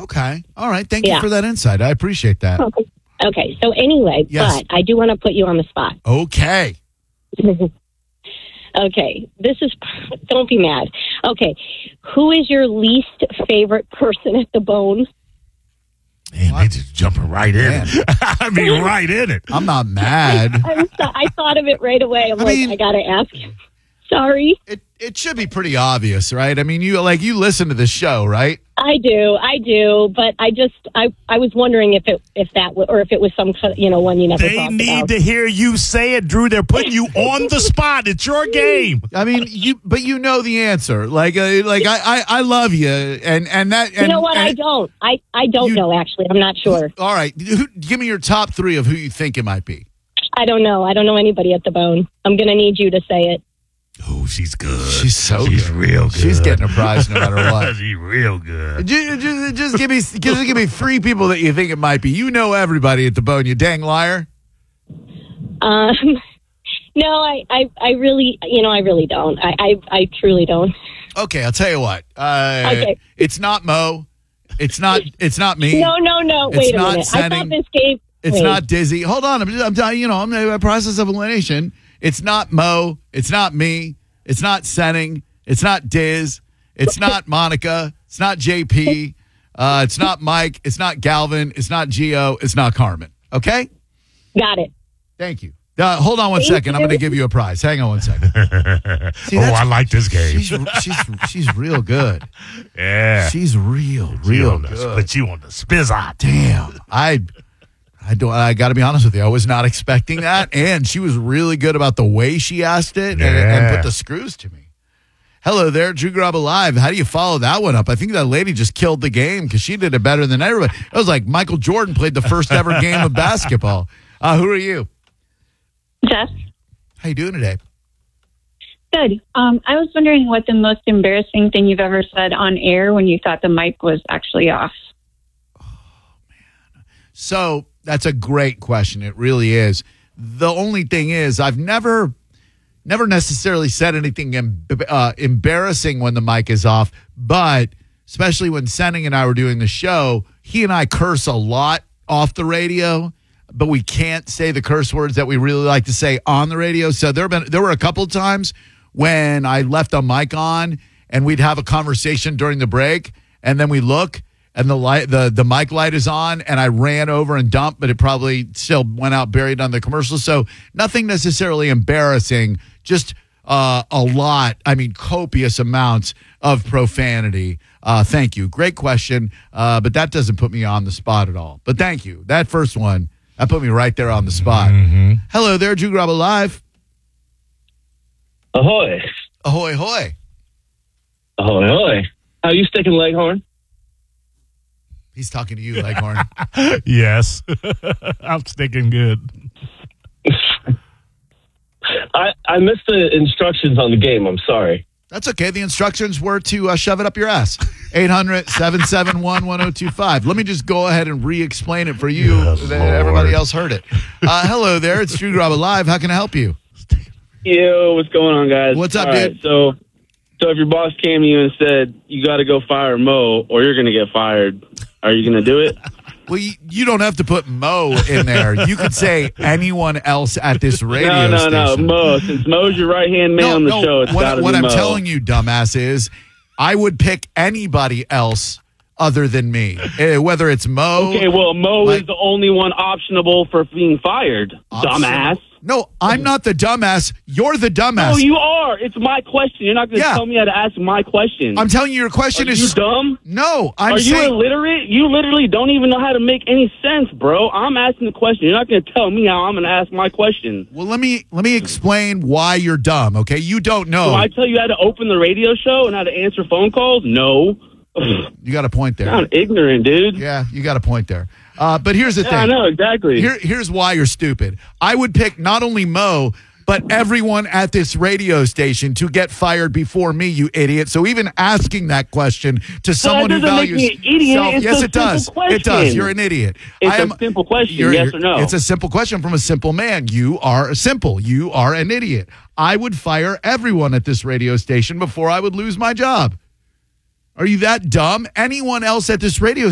Okay. All right. Thank you for that insight. I appreciate that. Okay. So anyway, but I do want to put you on the spot. Okay. Okay. Don't be mad. Okay. Who is your least favorite person at the Bone? Man, they just jumping right in it. I mean, right in it. I'm not mad. I thought of it right away. I got to ask you. Sorry. It should be pretty obvious, right? I mean, you listen to the show, right? I do, but I was wondering if it was some one you never They talked need about. to hear you say it, Drew. They're putting you on the spot. It's your game. I mean, you know the answer. I love you, and that. And, you know what? I don't. I don't know. Actually, I'm not sure. All right, give me your top 3 of who you think it might be. I don't know. I don't know anybody at the Bone. I'm going to need you to say it. Oh, she's good. She's She's real good. She's getting a prize no matter what. She's real good. Just give me 3 people that you think it might be. You know everybody at the Bone, you dang liar. No, I really, I really don't. I truly don't. Okay, I'll tell you what. Okay. It's not Mo. It's not me. No. Wait a minute. Sending. I thought this game. It's not Dizzy. Hold on. I'm telling I'm in a process of elimination. It's not Mo. It's not me. It's not Senning. It's not Diz. It's not Monica. It's not JP. It's not Mike. It's not Galvin. It's not Gio. It's not Carmen. Okay? Got it. Thank you. Hold on one second. I'm going to give you a prize. Hang on one second. See, I like this game. She's real good. Yeah. She's real good. Put you on the spizot. Damn. I got to be honest with you. I was not expecting that. And she was really good about the way she asked it and put the screws to me. Hello there, Drew Grub Alive. How do you follow that one up? I think that lady just killed the game because she did it better than everybody. It was like Michael Jordan played the first ever game of basketball. Who are you? Jess. How you doing today? Good. I was wondering what the most embarrassing thing you've ever said on air when you thought the mic was actually off. Oh, man. So that's a great question. It really is. The only thing is I've never necessarily said anything embarrassing when the mic is off, but especially when Senning and I were doing the show, he and I curse a lot off the radio, but we can't say the curse words that we really like to say on the radio. So there were a couple of times when I left the mic on and we'd have a conversation during the break, and then we look and the mic light is on, and I ran over and dumped, but it probably still went out buried on the commercial. So nothing necessarily embarrassing, just a lot, copious amounts of profanity. Thank you. Great question, but that doesn't put me on the spot at all. But thank you. That first one, that put me right there on the spot. Mm-hmm. Hello there, Drew Grub Alive. Ahoy. Ahoy, hoy. Ahoy, hoy. How you sticking, Leghorn? He's talking to you, Leghorn. Yes. I'm sticking good. I missed the instructions on the game. I'm sorry. That's okay. The instructions were to shove it up your ass. 800-771-1025. Let me just go ahead and re-explain it for you. Yes, everybody else heard it. Hello there. It's Drew Grub Alive. How can I help you? Yo, what's going on, guys? What's up, All dude? Right, so if your boss came to you and said, you got to go fire Mo or you're going to get fired, are you going to do it? Well, you don't have to put Mo in there. You could say anyone else at this radio station. No, Mo. Since Mo's your right-hand man on the show, it's got to be Mo. What I'm telling you, dumbass, is I would pick anybody else other than me, whether it's Mo. Okay, well, Mo is the only one optionable for being fired, dumbass. No, I'm not the dumbass. You're the dumbass. No, you are. It's my question. You're not going to tell me how to ask my question. I'm telling you, your question is... Are you dumb? No, Are you illiterate? You literally don't even know how to make any sense, bro. I'm asking the question. You're not going to tell me how I'm going to ask my question. Well, let me explain why you're dumb, okay? You don't know. So I tell you how to open the radio show and how to answer phone calls? No. You got a point there. Sound ignorant, dude. Yeah, you got a point there. But here's the thing. I know, exactly. Here's why you're stupid. I would pick not only Mo, but everyone at this radio station to get fired before me, you idiot. So even asking that question to someone who values make me an idiot. self, it's yes, a it does. Question. It does. You're an idiot. It's a simple question, yes or no? It's a simple question from a simple man. You are simple. You are an idiot. I would fire everyone at this radio station before I would lose my job. Are you that dumb? Anyone else at this radio